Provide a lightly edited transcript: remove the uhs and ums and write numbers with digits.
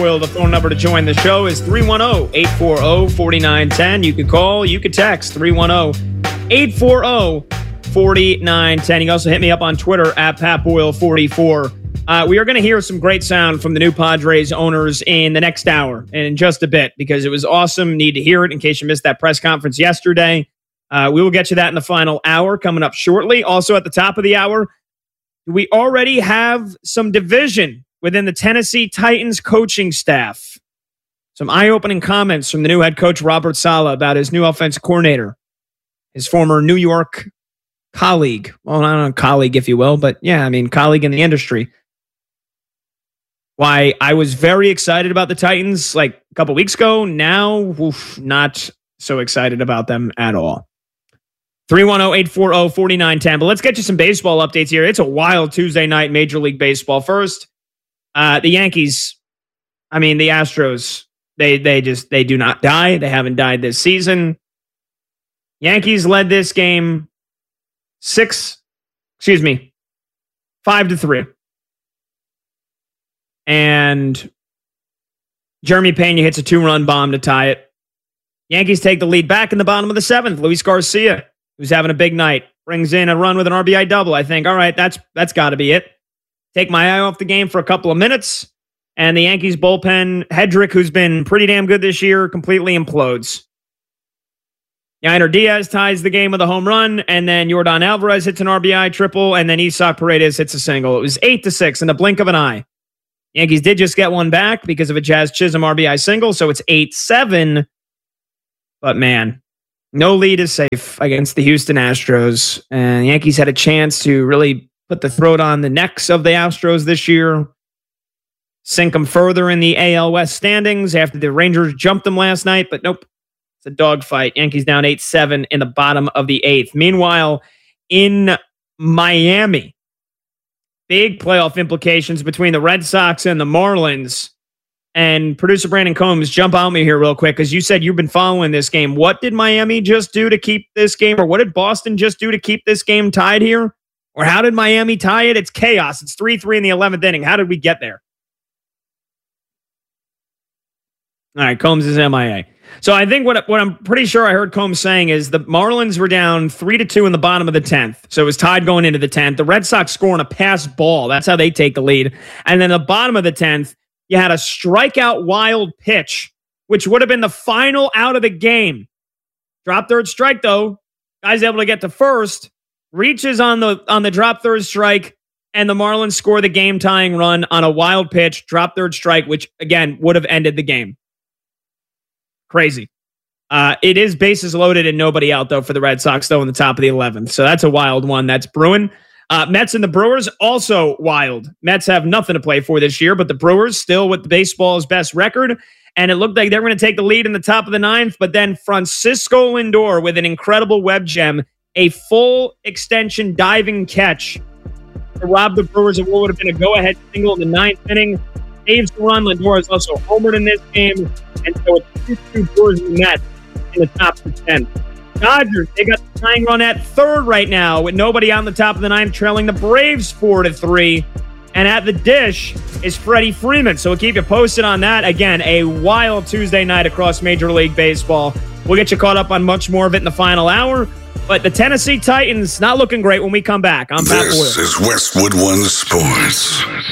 Boyle. The phone number to join the show is 310-840-4910. You could call, you could text 310-840-4910. You can also hit me up on Twitter at PatBoyle44. We are going to hear some great sound from the new Padres owners in the next hour and in just a bit because it was awesome. Need to hear it in case you missed that press conference yesterday. We will get you that in the final hour coming up shortly. Also at the top of the hour, we already have some division within the Tennessee Titans coaching staff. Some eye-opening comments from the new head coach, Robert Saleh, about his new offensive coordinator, his former New York colleague. Well, not a colleague, if you will, but yeah, I mean, colleague in the industry. Why I was very excited about the Titans like a couple weeks ago. Now, not so excited about them at all. 310-840-4910. But let's get you some baseball updates here. It's a wild Tuesday night Major League Baseball. First, the Yankees, the Astros, they do not die. They haven't died this season. Yankees led this game 5-3. And Jeremy Pena hits a 2-run bomb to tie it. Yankees take the lead back in the bottom of the 7th. Luis Garcia, who's having a big night, brings in a run with an RBI double. I think, all right, that's got to be it. Take my eye off the game for a couple of minutes, and the Yankees bullpen, Hedrick, who's been pretty damn good this year, completely implodes. Yainer Diaz ties the game with a home run, and then Yordan Alvarez hits an RBI triple, and then Isaac Paredes hits a single. It was 8-6 in the blink of an eye. Yankees did just get one back because of a Jazz Chisholm RBI single, so it's 8-7. But man, no lead is safe against the Houston Astros. And Yankees had a chance to really put the throat on the necks of the Astros this year, sink them further in the AL West standings after the Rangers jumped them last night. But nope, it's a dogfight. Yankees down 8-7 in the bottom of the 8th. Meanwhile, in Miami, big playoff implications between the Red Sox and the Marlins. And producer Brandon Combs, jump on me here real quick, because you said you've been following this game. What did Miami just do to keep this game, or what did Boston just do to keep this game tied here? Or how did Miami tie it? It's chaos. It's 3-3 in the 11th inning. How did we get there? All right, Combs is MIA. So I think what I'm pretty sure I heard Combs saying is the Marlins were down 3-2 in the bottom of the 10th. So it was tied going into the 10th. The Red Sox scoring a pass ball. That's how they take the lead. And then the bottom of the 10th, you had a strikeout wild pitch, which would have been the final out of the game. Drop third strike, though. Guy's able to get to first, reaches on the drop third strike, and the Marlins score the game-tying run on a wild pitch, drop third strike, which, again, would have ended the game. Crazy. It is bases loaded and nobody out, though, for the Red Sox, though, in the top of the 11th. So that's a wild one. That's brewing. Mets and the Brewers, also wild. Mets have nothing to play for this year, but the Brewers still with baseball's best record. And it looked like they were going to take the lead in the top of the 9th, but then Francisco Lindor with an incredible web gem, a full extension diving catch to rob the Brewers of what would have been a go-ahead single in the 9th inning. Saves the run. Lindor is also homered in this game. And so it's 2-2 Brewers and Mets in the top of the 10th. Dodgers, they got the tying run at third right now with nobody on the top of the 9th, trailing the Braves 4-3. And at the dish is Freddie Freeman. So we'll keep you posted on that. Again, a wild Tuesday night across Major League Baseball. We'll get you caught up on much more of it in the final hour. But the Tennessee Titans not looking great when we come back. I'm Pat Boyle. This is Westwood One Sports.